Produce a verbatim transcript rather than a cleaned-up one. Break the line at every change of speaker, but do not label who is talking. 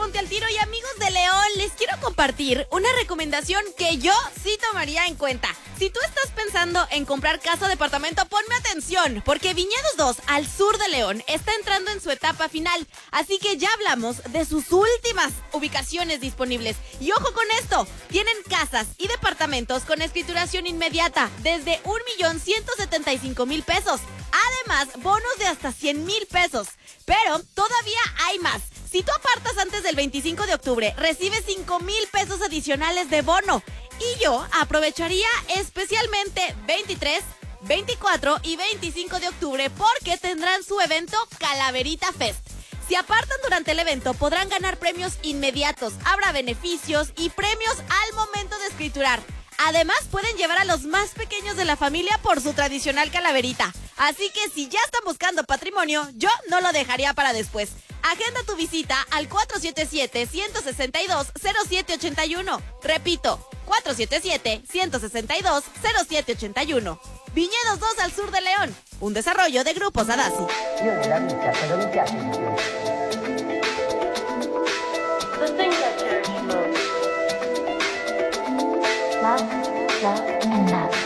Ponte al Tiro y amigos de León, les quiero compartir una recomendación que yo sí tomaría en cuenta. Si tú estás pensando en comprar casa o departamento, ponme atención, porque Viñedos dos, al sur de León, está entrando en su etapa final, así que ya hablamos de sus últimas ubicaciones disponibles. Y ojo con esto, tienen casas y departamentos con escrituración inmediata, desde un millón ciento setenta y cinco mil pesos. Además, bonos de hasta cien mil pesos. Pero todavía hay más. Si tú apartas antes del veinticinco de octubre, recibes cinco mil pesos adicionales de bono. Y yo aprovecharía especialmente veintitrés, veinticuatro y veinticinco de octubre porque tendrán su evento Calaverita Fest. Si apartan durante el evento, podrán ganar premios inmediatos, habrá beneficios y premios al momento de escriturar. Además, pueden llevar a los más pequeños de la familia por su tradicional calaverita. Así que si ya están buscando patrimonio, yo no lo dejaría para después. Agenda tu visita al cuatro siete siete, uno seis dos, cero siete ocho uno. Repito, cuatro siete siete, uno seis dos, cero siete ocho uno. Viñedos dos al sur de León, un desarrollo de Grupo Sadasi.
Io nella vita cosa mi piace di più?
The things I cherish most.
Love, love and love.